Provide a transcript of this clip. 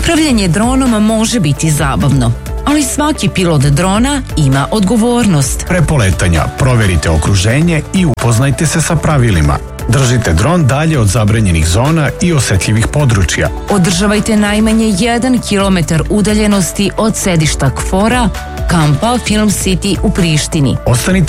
Upravljanje dronom može biti zabavno, ali svaki pilot drona ima odgovornost. Pre poletanja proverite okruženje i upoznajte se sa pravilima. Držite dron dalje od zabranjenih zona i osetljivih područja. Održavajte najmanje 1 kilometar udaljenosti od sedišta KFOR-a, kampa Film City u Prištini. Ostanite